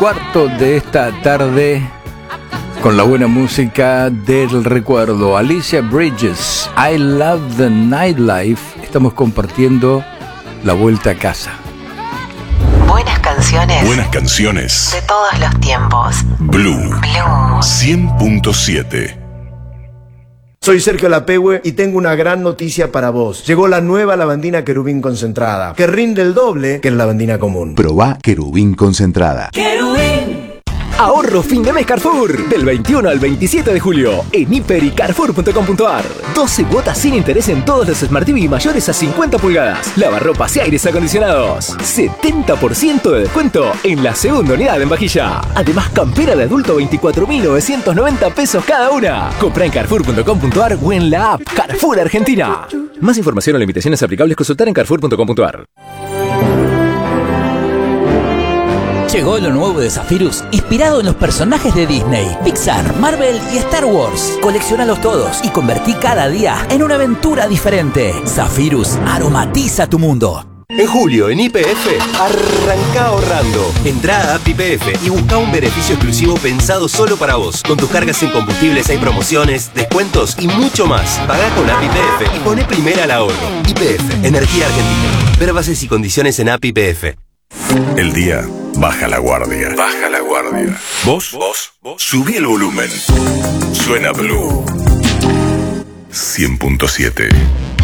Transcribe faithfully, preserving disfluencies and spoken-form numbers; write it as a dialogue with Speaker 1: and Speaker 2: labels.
Speaker 1: cuarto de esta tarde con la buena música del recuerdo. Alicia Bridges, I Love the Nightlife. Estamos compartiendo la vuelta a casa.
Speaker 2: Buenas canciones.
Speaker 3: Buenas canciones.
Speaker 2: De todos los tiempos.
Speaker 3: Blue.
Speaker 2: Blue.
Speaker 3: cien punto siete.
Speaker 4: Soy Sergio Lapehue y tengo una gran noticia para vos. Llegó la nueva lavandina Querubín concentrada, que rinde el doble que la lavandina común.
Speaker 5: Probá Querubín concentrada.
Speaker 6: ¡Querubín! Ahorro fin de mes Carrefour, del veintiuno al veintisiete de julio, en hiper y carrefour punto com punto ar. doce cuotas sin interés en todos los Smart T V mayores a cincuenta pulgadas, lavarropas y aires acondicionados. setenta por ciento de descuento en la segunda unidad en vajilla. Además, campera de adulto veinticuatro mil novecientos noventa pesos cada una. Compra en carrefour punto com punto ar o en la app Carrefour Argentina. Más información o limitaciones aplicables consultar en carrefour punto com punto ar.
Speaker 7: Llegó lo nuevo de Zephyrus, inspirado en los personajes de Disney, Pixar, Marvel y Star Wars. Coleccionalos todos y convertí cada día en una aventura diferente. Zephyrus aromatiza tu mundo.
Speaker 8: En julio, en Y P F, arranca ahorrando. Entrá a app Y P F y busca un beneficio exclusivo pensado solo para vos. Con tus cargas en combustibles hay promociones, descuentos y mucho más. Pagá con app Y P F y poné primera al ahorro. Y P F, Energía Argentina. Ver bases y condiciones en app Y P F.
Speaker 3: El día baja la guardia. Baja la guardia. ¿Vos? ¿Vos? ¿Vos? Subí el volumen. Suena Blue. cien punto siete.